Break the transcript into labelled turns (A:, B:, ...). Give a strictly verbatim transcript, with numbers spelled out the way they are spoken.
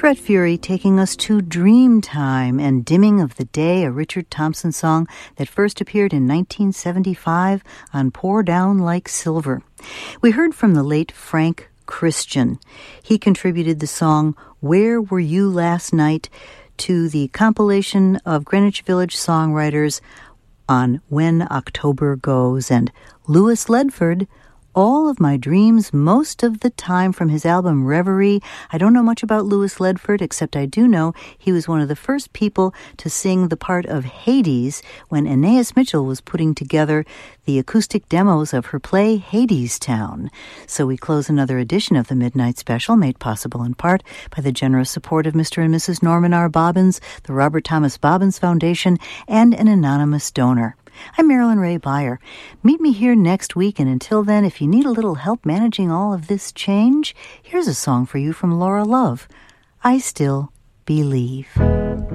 A: Fred Fury taking us to Dreamtime and Dimming of the Day, a Richard Thompson song that first appeared in nineteen seventy-five on Pour Down Like Silver. We heard from the late Frank Christian. He contributed the song Where Were You Last Night to the compilation of Greenwich Village songwriters on When October Goes, and Louis Ledford, All of My Dreams Most of the Time, from his album Reverie. I don't know much about Louis Ledford, except I do know he was one of the first people to sing the part of Hades when Anais Mitchell was putting together the acoustic demos of her play Hadestown. So we close another edition of the Midnight Special, made possible in part by the generous support of Mister and Missus Norman R. Bobbins, the Robert Thomas Bobbins Foundation, and an anonymous donor. I'm Marilyn Ray Beyer. Meet me here next week, and until then, if you need a little help managing all of this change, here's a song for you from Laura Love, I Still Believe.